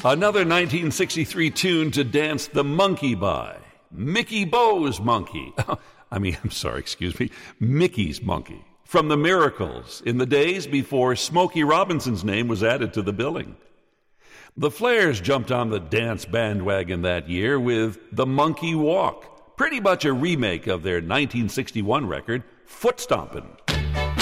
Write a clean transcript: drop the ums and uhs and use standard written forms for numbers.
Another 1963 tune to dance the monkey by. Mickey Bo's Monkey. Mickey's Monkey. From the Miracles, in the days before Smokey Robinson's name was added to the billing. The Flares jumped on the dance bandwagon that year with The Monkey Walk, pretty much a remake of their 1961 record, Foot Stompin'.